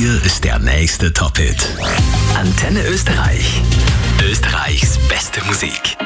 Hier ist der nächste Top-Hit. Antenne Österreich. Österreichs beste Musik.